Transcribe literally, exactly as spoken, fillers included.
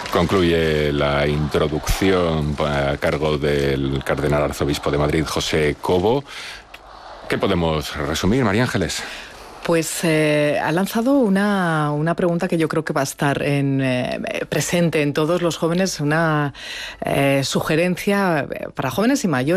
Concluye la introducción a cargo del cardenal arzobispo de Madrid, José Cobo. ¿Qué podemos resumir, María Ángeles? Pues eh, ha lanzado una, una pregunta que yo creo que va a estar en, eh, presente en todos los jóvenes, una eh, sugerencia para jóvenes y mayores.